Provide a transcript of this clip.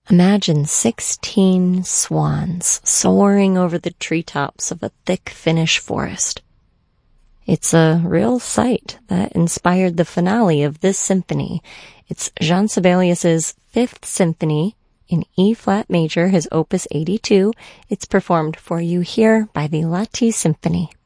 Imagine 16 swans soaring over the treetops of a thick Finnish forest. It's a real sight that inspired the finale of this symphony. It's Jean Sibelius's Fifth Symphony in E-flat major, his opus 82. It's performed for you here by the Lahti Symphony.